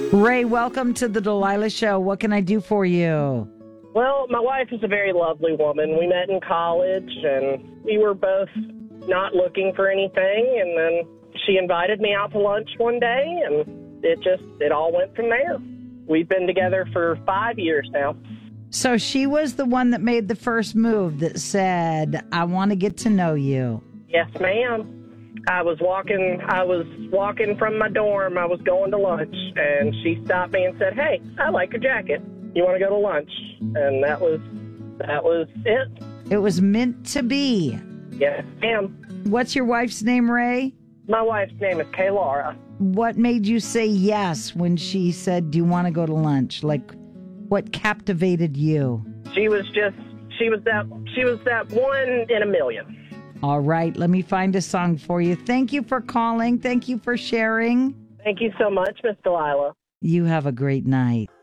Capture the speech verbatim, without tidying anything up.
Ray, welcome to the Delilah Show. What can I do for you? Well, my wife is a very lovely woman. We met in college, and we were both not looking for anything, and then she invited me out to lunch one day, and it just, it all went from there. We've been together for five years now. So she was the one that made the first move that said, I want to get to know you. Yes, ma'am. I was walking, I was walking from my dorm. I was going to lunch, and she stopped me and said, "Hey, I like your jacket. You want to go to lunch?" And that was, that was it. It was meant to be. Yes, ma'am. What's your wife's name, Ray? My wife's name is Kay Laura. What made you say yes when she said, do you want to go to lunch? Like, what captivated you? She was just, she was that, she was that one in a million. All right, let me find a song for you. Thank you for calling. Thank you for sharing. Thank you so much, Miss Delilah. You have a great night.